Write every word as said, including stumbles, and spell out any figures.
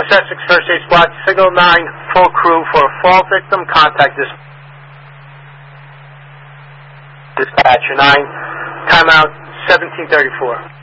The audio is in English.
West Essex First Aid Squad, Signal nine, full crew for a fall victim. Contact this dispatcher nine. Timeout seventeen thirty-four.